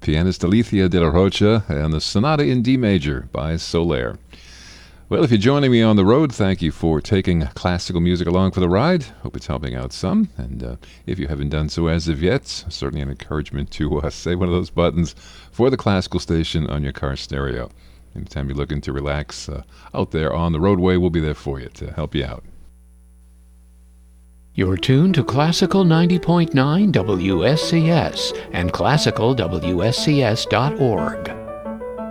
pianist Alicia de la Rocha, and the Sonata in D major by Soler. Well, if you're joining me on the road, thank you for taking classical music along for the ride. Hope it's helping out some. And if you haven't done so as of yet, certainly an encouragement to say one of those buttons for the classical station on your car stereo. Anytime you're looking to relax out there on the roadway, we'll be there for you to help you out. You're tuned to Classical 90.9 WSCS and classicalwscs.org.